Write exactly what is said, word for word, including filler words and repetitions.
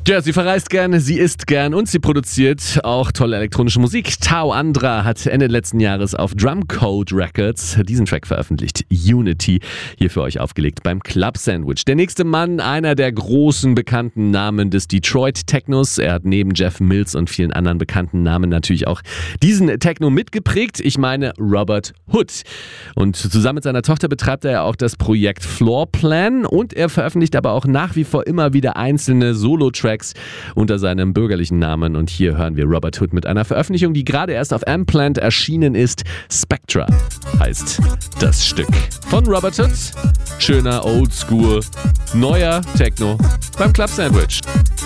Ja, sie verreist gerne, sie isst gern und sie produziert auch tolle elektronische Musik. Tao Andra hat Ende letzten Jahres auf Drumcode Records diesen Track veröffentlicht. Unity, hier für euch aufgelegt beim Club Sandwich. Der nächste Mann, einer der großen bekannten Namen des Detroit Technos. Er hat neben Jeff Mills und vielen anderen bekannten Namen natürlich auch diesen Techno mitgeprägt. Ich meine Robert Hood. Und zusammen mit seiner Tochter betreibt er ja auch das Projekt Floorplan und er veröffentlicht aber auch nach wie vor immer wieder einzelne Solo-Tracks unter seinem bürgerlichen Namen. Und hier hören wir Robert Hood mit einer Veröffentlichung, die gerade erst auf Amplant erschienen ist. Spectra heißt das Stück. Von Robert Hood. Schöner Oldschool, neuer Techno beim Club Sandwich.